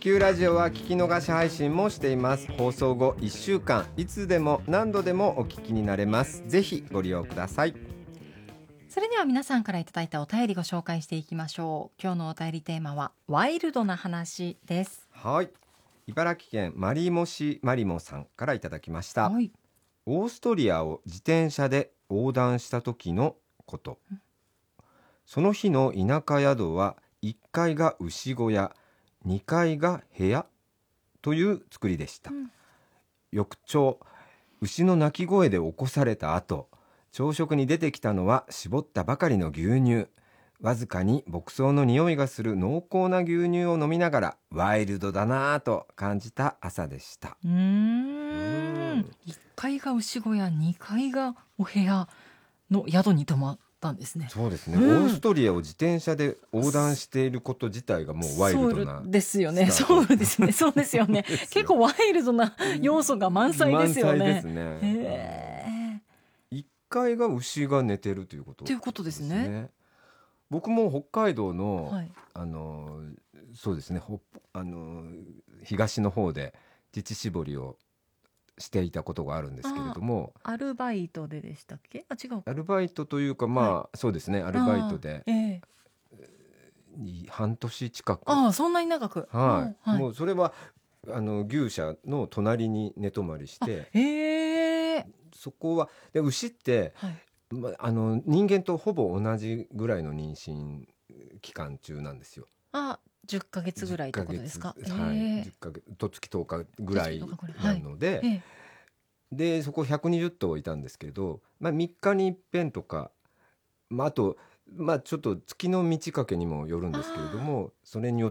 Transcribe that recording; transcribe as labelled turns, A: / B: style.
A: 球ラジオは聞き逃し配信もしています。放送後1週間いつでも何度でもお聞きになれます。ぜひご利用ください。
B: それでは皆さんからいただいたお便りご紹介していきましょう。今日のお便りテーマはワイルドな話です。
A: はい、茨城県マリモ市マリモさんからいただきました。
B: はい、
A: オーストリアを自転車で横断した時のこと。その日の田舎宿は1階が牛小屋、2階が部屋という作りでした。翌朝、牛の鳴き声で起こされた後、朝食に出てきたのは絞ったばかりの牛乳。わずかに牧草の匂いがする濃厚な牛乳を飲みながらワイルドだなぁと感じた朝でした。
B: 1階が牛小屋、2階がお部屋の宿に泊まったんですね。
A: そうですね、オーストリアを自転車で横断していること自体がもうワイルドな
B: そうですよね。
A: スタート
B: そうですね。そうですよね。結構ワイルドな要素が満載ですよね。
A: 満載ですね。1階が牛が寝てるということ
B: ということですね。
A: 僕も北海道の、
B: はい、
A: そうですね、東の方で乳搾りをしていたことがあるんですけれども、
B: アルバイトででしたっけ？違う。
A: アルバイトというか、そうですね、アルバイトで、半年近く、
B: そんなに長く、
A: もうそれは牛舎の隣に寝泊まりして、そこはで牛って、人間とほぼ同じぐらいの妊娠期間中なんですよ。
B: 10ヶ月ぐらいってことですか。
A: 10ヶ月と月10日ぐらいなので、でそこ120頭いたんですけど、3日に一遍とか、あとちょっと月の満ち欠けにもよるんですけれども、それによっ